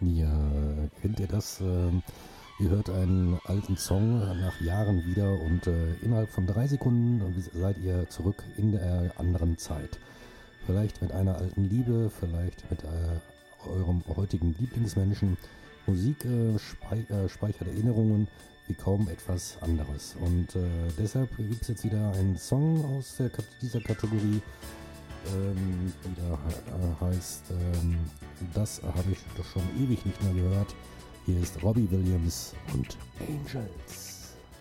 Ja, kennt ihr das? Ihr hört einen alten Song nach Jahren wieder und innerhalb von 3 Sekunden seid ihr zurück in der anderen Zeit. Vielleicht mit einer alten Liebe, vielleicht mit eurem heutigen Lieblingsmenschen. Musik speichert Erinnerungen wie kaum etwas anderes. Und deshalb gibt es jetzt wieder einen Song aus dieser Kategorie, die da heißt, das habe ich doch schon ewig nicht mehr gehört. Hier ist Robbie Williams und Angels.